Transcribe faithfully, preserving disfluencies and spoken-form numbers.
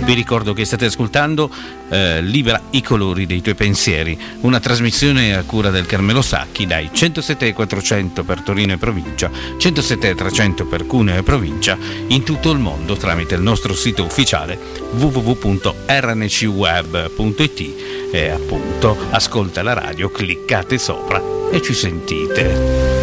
Vi ricordo che state ascoltando eh, Libera i colori dei tuoi pensieri, una trasmissione a cura del Carmelo Sacchi dai centosette e quattrocento per Torino e provincia, centosette e trecento per Cuneo e provincia, in tutto il mondo tramite il nostro sito ufficiale w w w punto r n c web punto i t e appunto ascolta la radio, cliccate sopra e ci sentite.